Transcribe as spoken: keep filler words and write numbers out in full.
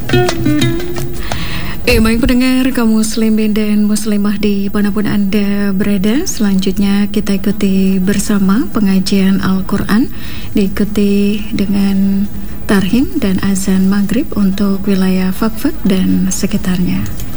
Eh, baik pendengar kaum muslimin dan muslimah di manapun Anda berada, selanjutnya kita ikuti bersama pengajian Al-Quran, diikuti dengan tarhim dan azan maghrib untuk wilayah Fakfak dan sekitarnya.